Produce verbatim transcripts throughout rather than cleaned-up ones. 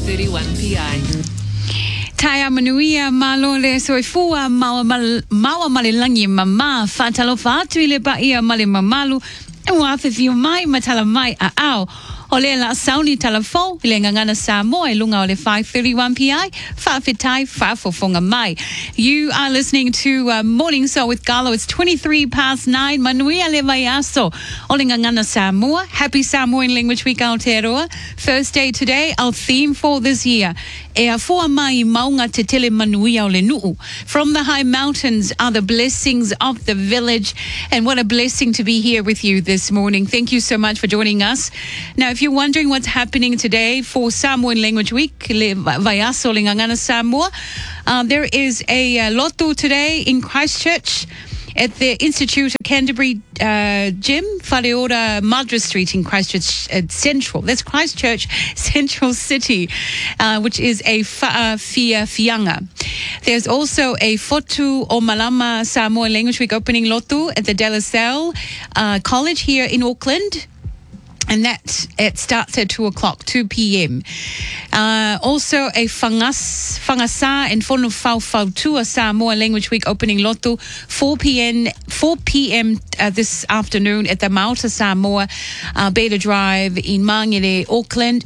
thirty-one P I. Taia manuia malo le soifua maua maua malilangi mama fatalo fatu ile ba ia mali mamalu e wa fiu mai matala mai a au o le la sauni talafo ile ngangana Samoa lunga o le five thirty-one P I fa fitai fa fofonga mai. You are listening to uh, Morning Soul with Galo. It's twenty-three past nine. Manuia le vaiaso o le ngangana Samoa. Happy Samoan Language Week Aotearoa. First day today. Our theme for this year e a foa mai maunga te tele manuia o le nuu. From the high mountains are the blessings of the village, and what a blessing to be here with you this morning. Thank you so much for joining us. Now, if you're wondering what's happening today for Samoan Language Week, le vaiaso le ngangana Samoa, uh, there is a uh, loto today in Christchurch at the Institute of Canterbury uh, Gym, Whareora Madras Street in Christchurch uh, Central. That's Christchurch Central City, uh, which is a Fa'afia Fianga. There's also a Fotu o Malama Samoa Language Week opening lotu at the De La Salle uh, College here in Auckland. And that it starts at two o'clock, two p.m. Uh, also, a Whangas, Whangasa and Whonu Whauwhautua Samoa Language Week opening lotu, four p.m. four p.m. Uh, this afternoon at the Maota Samoa uh, Beta Drive in Mangere, Auckland.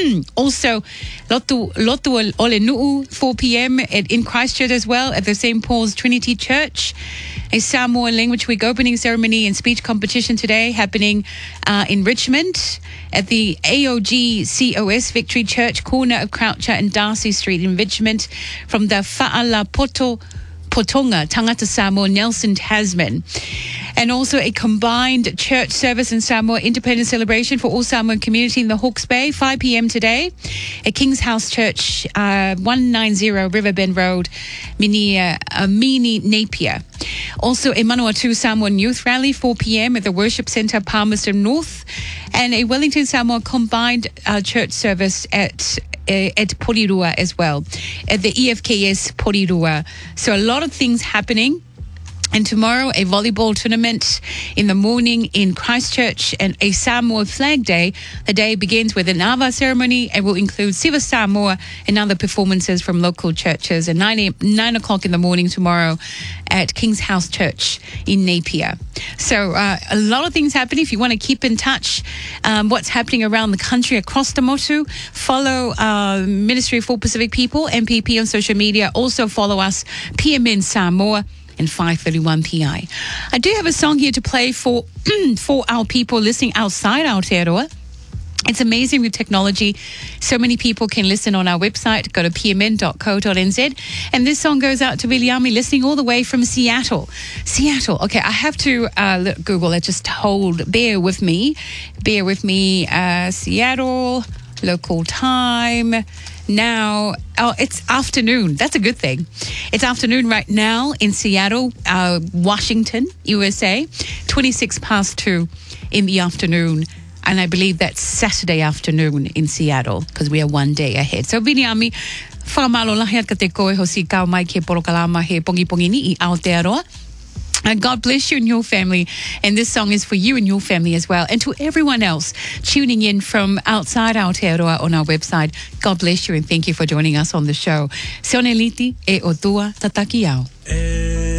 Also, Lotu Lotu Ole Nuu, four p.m. At, in Christchurch as well at the Saint Paul's Trinity Church. A Samoa Language Week opening ceremony and speech competition today happening uh, in Richmond at the A O G C O S Victory Church, corner of Croucher and Darcy Street in Richmond, from the Fa'ala Poto Potonga, Tangata Samoa, Nelson Tasman. And also a combined church service and Samoa Independence Celebration for all Samoan community in the Hawke's Bay, five p.m. today at King's House Church, uh, one ninety Riverbend Road, Mini, uh, Mini Napier. Also a Manawatu Samoan Youth Rally, four p.m. at the Worship Centre, Palmerston North, and a Wellington Samoa combined uh, church service at at Porirua as well, at the E F K S Porirua. So a lot of things happening. And tomorrow, a volleyball tournament in the morning in Christchurch and a Samoa Flag Day. The day begins with an Ava ceremony and will include Siva Samoa and other performances from local churches at nine, nine o'clock in the morning tomorrow at King's House Church in Napier. So uh, a lot of things happening. If you want to keep in touch um, what's happening around the country across the motu, follow uh, Ministry for Pacific People, M P P, on social media. Also follow us, P M N Samoa, and five thirty-one P I. I do have a song here to play for for our people listening outside Aotearoa. It's amazing with technology. So many people can listen on our website. Go to p m n dot co dot n z. And this song goes out to Viliami listening all the way from Seattle. Seattle. Okay, I have to uh, Google it. Just hold. Bear with me. Bear with me. Uh, Seattle. Local time. Now, oh, it's afternoon. That's a good thing. It's afternoon right now in Seattle, uh, Washington, U S A. twenty-six past two in the afternoon. And I believe that's Saturday afternoon in Seattle because we are one day ahead. So, Viniami, whamalo lahi ka te koe hosi kau mai ke porokalama he pongi pongi ni i Aotearoa. And God bless you and your family. And this song is for you and your family as well. And to everyone else tuning in from outside Aotearoa on our website, God bless you and thank you for joining us on the show. Se one liti e o tua tataki au.